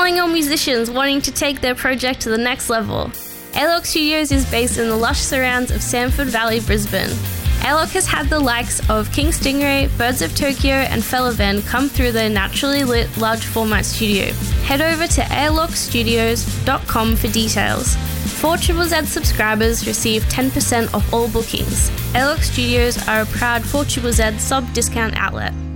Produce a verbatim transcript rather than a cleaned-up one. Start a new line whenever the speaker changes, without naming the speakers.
calling all musicians wanting to take their project to the next level. A L O C Studios is based in the lush surrounds of Samford Valley, Brisbane. A L O C has had the likes of King Stingray, Birds of Tokyo and Felavan come through their naturally lit large format studio. Head over to a l o c studios dot com for details. four Z Z Z subscribers receive ten percent off all bookings. A L O C Studios are a proud four Z Z Z sub discount outlet.